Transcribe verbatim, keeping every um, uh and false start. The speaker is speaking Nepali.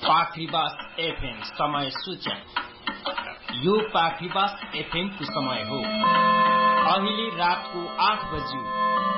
पाखरीबास एफएम समय सूचना। यो पाखरीबास एफएम को समय हो। अहिले रातको आठ बज्यो।